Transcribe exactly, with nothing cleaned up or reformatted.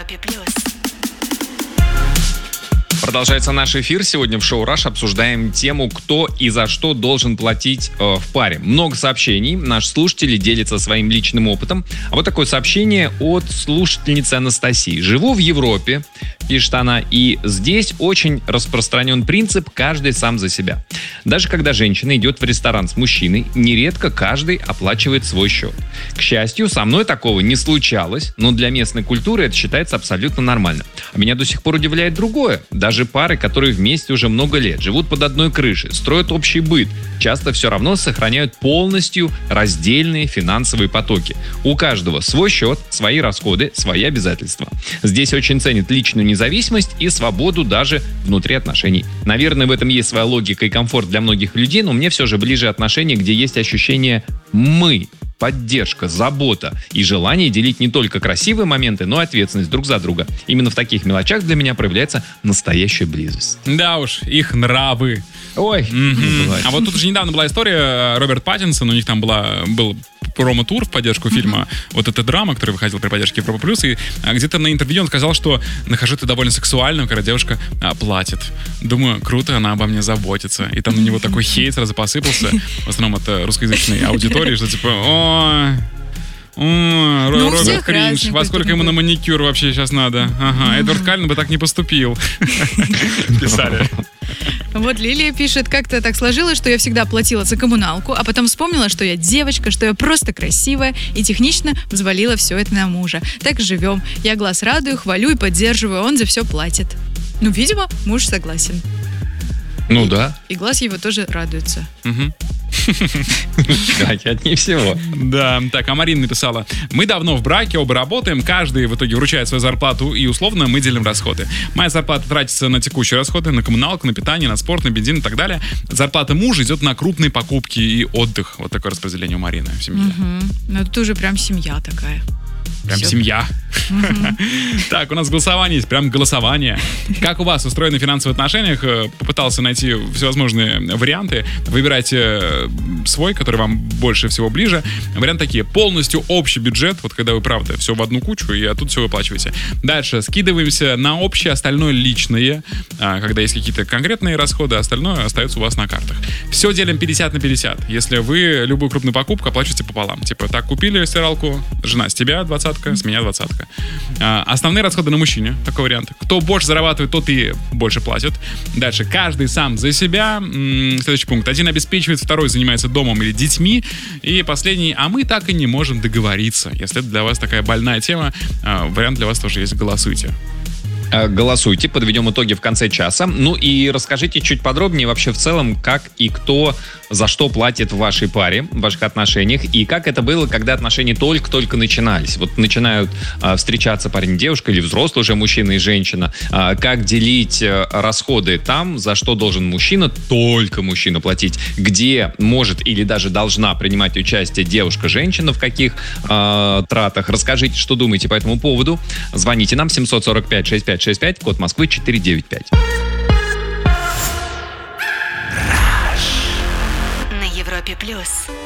Европе плюс. Продолжается наш эфир. Сегодня в шоу «Раш» обсуждаем тему, кто и за что должен платить э, в паре. Много сообщений. Наши слушатели делятся своим личным опытом. А вот такое сообщение от слушательницы Анастасии. «Живу в Европе», пишет она, «и здесь очень распространен принцип «каждый сам за себя». Даже когда женщина идет в ресторан с мужчиной, нередко каждый оплачивает свой счет. К счастью, со мной такого не случалось, но для местной культуры это считается абсолютно нормально. А меня до сих пор удивляет другое. Даже пары, которые вместе уже много лет, живут под одной крышей, строят общий быт, часто все равно сохраняют полностью раздельные финансовые потоки. У каждого свой счет, свои расходы, свои обязательства. Здесь очень ценят личную независимость и свободу даже внутри отношений. Наверное, в этом есть своя логика и комфорт для многих людей, но мне все же ближе отношения, где есть ощущение «мы». Поддержка, забота и желание делить не только красивые моменты, но и ответственность друг за друга. Именно в таких мелочах для меня проявляется настоящая близость. Да уж, их нравы. Ой, mm-hmm. А вот тут же недавно была история, Роберт Паттинсон, у них там была, был промо-тур в поддержку фильма, mm-hmm. вот эта драма, который выходил при поддержке Европа Плюс, и где-то на интервью он сказал, что нахожу это довольно сексуальным, когда девушка а, платит. Думаю, круто, она обо мне заботится. И там на него такой хейт сразу посыпался, в основном от русскоязычной аудитории, что типа, о, о, ну, Роберт кринж, во сколько ему на маникюр вообще сейчас надо? Ага, Эдвард Каллен бы так не поступил. Писали. Вот Лилия пишет, как-то так сложилось, что я всегда платила за коммуналку, а потом вспомнила, что я девочка, что я просто красивая, и технично взвалила все это на мужа. Так живем. Я глаз радую, хвалю и поддерживаю, он за все платит. Ну, видимо, муж согласен. Ну да. И глаз его тоже радуется. Угу. Хотя не всего. Да, так, а Марина написала: мы давно в браке, оба работаем, каждый в итоге вручает свою зарплату, и условно мы делим расходы. Моя зарплата тратится на текущие расходы, на коммуналку, на питание, на спорт, на бензин и так далее. Зарплата мужа идет на крупные покупки и отдых. Вот такое распределение у Марины в семье. Угу. Ну это уже прям семья такая. Прям Все. семья. Mm-hmm. Так, у нас голосование есть, прям голосование. Как у вас устроены финансовые отношения? Попытался найти всевозможные варианты. Выбирайте свой, который вам больше всего ближе. Варианты такие: полностью общий бюджет, вот когда вы, правда, все в одну кучу, и оттуда все выплачиваете. Дальше скидываемся на общее, остальное личное, когда есть какие-то конкретные расходы, остальное остается у вас на картах. Все делим пятьдесят на пятьдесят. Если вы любую крупную покупку оплачиваете пополам. Типа, так, купили стиралку, жена, с тебя двадцатка, с меня двадцатка. А, основные расходы на мужчине, такой вариант. Кто больше зарабатывает, тот и больше платит. Дальше, каждый сам за себя. М-м, следующий пункт. Один обеспечивает, второй занимается домом или детьми. И последний, а мы так и не можем договориться. Если это для вас такая больная тема, а, вариант для вас тоже есть. Голосуйте. Голосуйте, подведем итоги в конце часа. Ну и расскажите чуть подробнее вообще в целом, как и кто за что платит в вашей паре, в ваших отношениях, и как это было, когда отношения только-только начинались. Вот начинают а, встречаться парень и девушка, или взрослый уже мужчина и женщина. А, как делить а, расходы там, за что должен мужчина, только мужчина платить, где может или даже должна принимать участие девушка-женщина, в каких а, тратах. Расскажите, что думаете по этому поводу. Звоните нам семь сорок пять шестьдесят пять шестьдесят пять, код Москвы четыре девять пять. На Европе плюс.